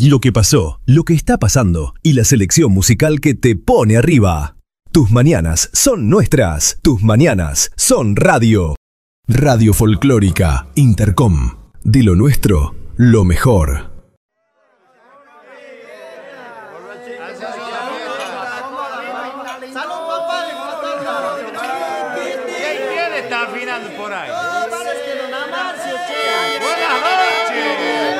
Lo que pasó, lo que está pasando y la selección musical que te pone arriba. Tus mañanas son nuestras. Tus mañanas son radio. Radio Folclórica Intercom. De lo nuestro, lo mejor. ¿Quién está afinando por ahí? Buenas noches.